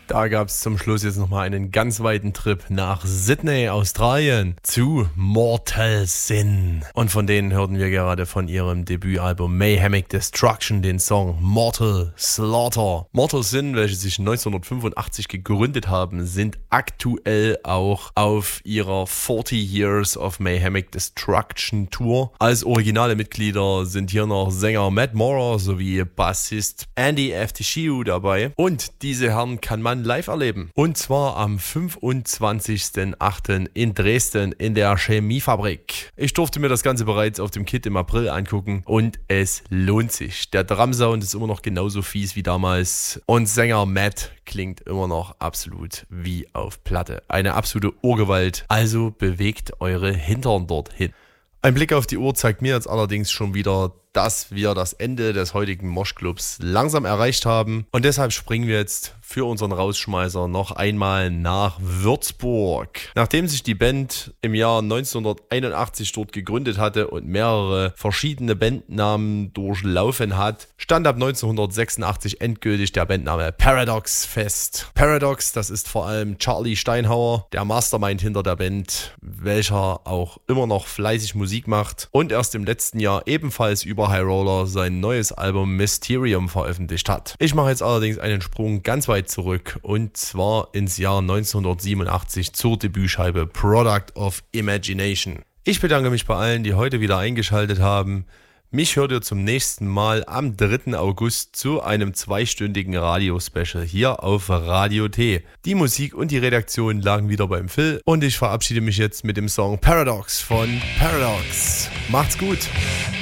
Da gab es zum Schluss jetzt nochmal einen ganz weiten Trip nach Sydney, Australien, zu Mortal Sin. Und von denen hörten wir gerade von ihrem Debütalbum Mayhemic Destruction den Song Mortal Slaughter. Mortal Sin, welche sich 1985 gegründet haben, sind aktuell auch auf ihrer 40 Years of Mayhemic Destruction Tour. Als originale Mitglieder sind hier noch Sänger Matt Maurer sowie Bassist Andy Eftishiu dabei. Und diese Herren kann man live erleben. Und zwar am 25.08. in Dresden in der Chemiefabrik. Ich durfte mir das Ganze bereits auf dem Kit im April angucken und es lohnt sich. Der Drumsound ist immer noch genauso fies wie damals und Sänger Matt klingt immer noch absolut wie auf Platte. Eine absolute Urgewalt. Also bewegt eure Hintern dorthin. Ein Blick auf die Uhr zeigt mir jetzt allerdings schon wieder, dass wir das Ende des heutigen Moshclubs langsam erreicht haben. Und deshalb springen wir jetzt für unseren Rausschmeißer noch einmal nach Würzburg. Nachdem sich die Band im Jahr 1981 dort gegründet hatte und mehrere verschiedene Bandnamen durchlaufen hat, stand ab 1986 endgültig der Bandname Paradox fest. Paradox, das ist vor allem Charlie Steinhauer, der Mastermind hinter der Band, welcher auch immer noch fleißig Musik macht und erst im letzten Jahr ebenfalls über High Roller sein neues Album Mysterium veröffentlicht hat. Ich mache jetzt allerdings einen Sprung ganz weit zurück und zwar ins Jahr 1987 zur Debütscheibe Product of Imagination. Ich bedanke mich bei allen, die heute wieder eingeschaltet haben. Mich hört ihr zum nächsten Mal am 3. August zu einem 2-stündigen Radio-Special hier auf Radio T. Die Musik und die Redaktion lagen wieder beim Phil und ich verabschiede mich jetzt mit dem Song Paradox von Paradox. Macht's gut!